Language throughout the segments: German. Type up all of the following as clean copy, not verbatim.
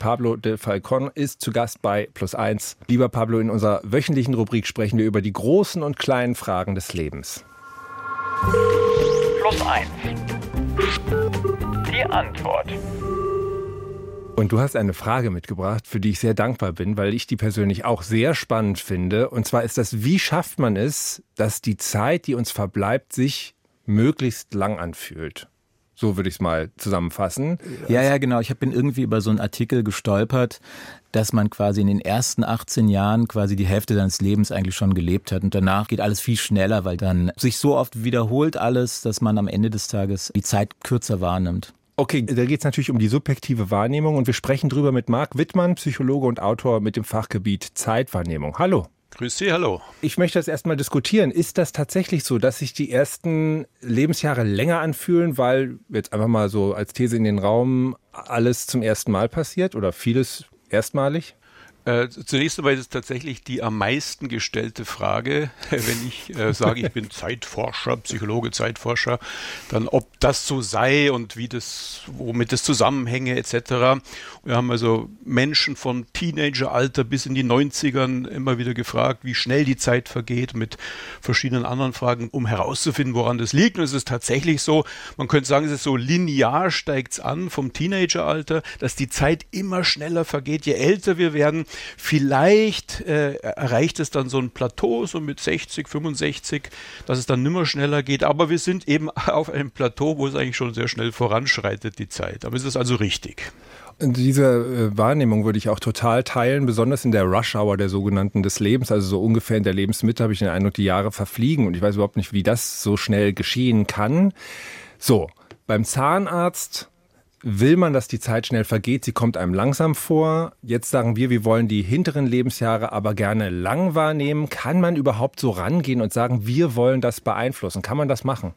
Pablo de Falcon ist zu Gast bei Plus1. Lieber Pablo, in unserer wöchentlichen Rubrik sprechen wir über die großen und kleinen Fragen des Lebens. Plus1. Die Antwort. Und du hast eine Frage mitgebracht, für die ich sehr dankbar bin, weil ich die persönlich auch sehr spannend finde. Und zwar ist das, wie schafft man es, dass die Zeit, die uns verbleibt, sich möglichst lang anfühlt? So würde ich es mal zusammenfassen. Ja, genau. Ich bin irgendwie über so einen Artikel gestolpert, dass man quasi in den ersten 18 Jahren quasi die Hälfte seines Lebens eigentlich schon gelebt hat. Und danach geht alles viel schneller, weil dann sich so oft wiederholt alles, dass man am Ende des Tages die Zeit kürzer wahrnimmt. Okay, da geht es natürlich um die subjektive Wahrnehmung und wir sprechen drüber mit Marc Wittmann, Psychologe und Autor mit dem Fachgebiet Zeitwahrnehmung. Hallo. Grüß Sie, hallo. Ich möchte das erstmal diskutieren. Ist das tatsächlich so, dass sich die ersten Lebensjahre länger anfühlen, weil jetzt einfach mal so als These in den Raum alles zum ersten Mal passiert oder vieles erstmalig? Zunächst einmal ist es tatsächlich die am meisten gestellte Frage, wenn ich sage, ich bin Zeitforscher, Psychologe, Zeitforscher, dann ob das so sei und womit das zusammenhänge etc. Wir haben also Menschen von Teenageralter bis in die 90ern immer wieder gefragt, wie schnell die Zeit vergeht, mit verschiedenen anderen Fragen, um herauszufinden, woran das liegt. Und es ist tatsächlich so, man könnte sagen, es ist so linear steigt es an vom Teenageralter, dass die Zeit immer schneller vergeht, je älter wir werden. Vielleicht erreicht es dann so ein Plateau, so mit 60, 65, dass es dann nimmer schneller geht. Aber wir sind eben auf einem Plateau, wo es eigentlich schon sehr schnell voranschreitet, die Zeit. Aber es ist also richtig. Und diese Wahrnehmung würde ich auch total teilen, besonders in der Rush-Hour der sogenannten des Lebens, also so ungefähr in der Lebensmitte habe ich den Eindruck, die Jahre verfliegen und ich weiß überhaupt nicht, wie das so schnell geschehen kann. So, beim Zahnarzt will man, dass die Zeit schnell vergeht, sie kommt einem langsam vor. Jetzt sagen wir wollen die hinteren Lebensjahre aber gerne lang wahrnehmen. Kann man überhaupt so rangehen und sagen, wir wollen das beeinflussen? Kann man das machen?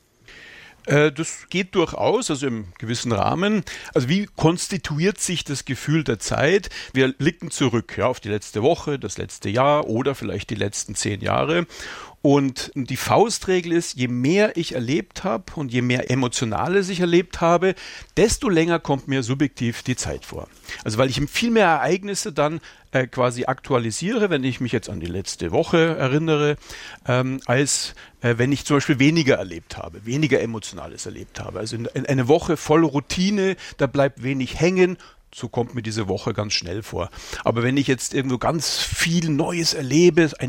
Das geht durchaus, also im gewissen Rahmen. Also wie konstituiert sich das Gefühl der Zeit? Wir blicken zurück auf die letzte Woche, das letzte Jahr oder vielleicht die letzten 10 Jahre. Und die Faustregel ist, je mehr ich erlebt habe und je mehr Emotionales ich erlebt habe, desto länger kommt mir subjektiv die Zeit vor. Also weil ich viel mehr Ereignisse dann quasi aktualisiere, wenn ich mich jetzt an die letzte Woche erinnere, als wenn ich zum Beispiel weniger erlebt habe, weniger Emotionales erlebt habe. Also in eine Woche voll Routine, da bleibt wenig hängen. So kommt mir diese Woche ganz schnell vor. Aber wenn ich jetzt irgendwo ganz viel Neues erlebe,